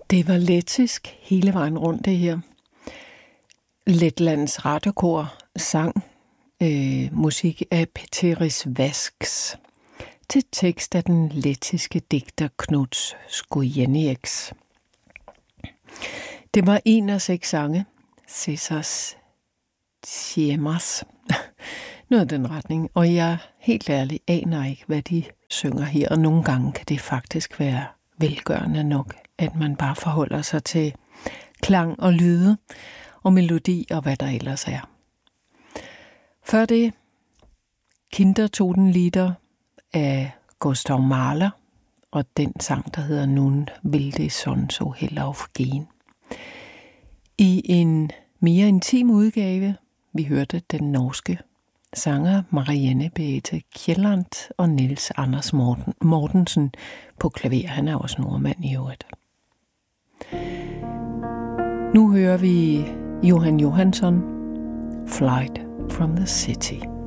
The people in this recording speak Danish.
Det var lettisk hele vejen rundt, det her. Letlands radiokor sang musik af Pēteris Vasks til tekst af den lettiske digter Knuts Skujenieks. Det var en af 6 sange, Cēsars Siemas, noget af den retning, og jeg helt ærligt aner ikke, hvad de synger her, og nogle gange kan det faktisk være velgørende nok, at man bare forholder sig til klang og lyde og melodi og hvad der ellers er. Før det, Kindertotenlieder af Gustav Mahler og den sang, der hedder Nun will die Sonne so hell aufgehen. I en mere intim udgave, vi hørte den norske sanger Marianne Beate Kielland og Niels Anders Mortensen på klaver. Han er også nordmand i øvrigt. Nu hører vi Johan Johansson, Flight from the City.